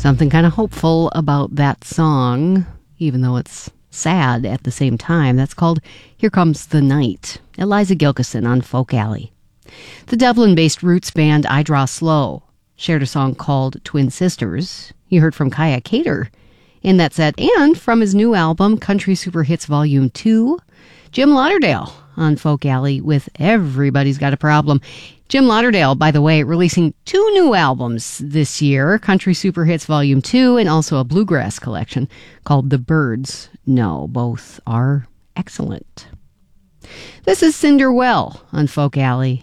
Something kind of hopeful about that song, even though it's sad at the same time. That's called Here Comes the Night. Eliza Gilkison on Folk Alley. The Dublin-based roots band I Draw Slow shared a song called Twin Sisters. You heard from Kaya Cater in that set, and from his new album, Country Super Hits Volume 2, Jim Lauderdale on Folk Alley with Everybody's Got a Problem. Jim Lauderdale, by the way, releasing 2 new albums this year, Country Super Hits Volume 2 and also a bluegrass collection called The Birds Know. Both are excellent. This is Cinder Well on Folk Alley.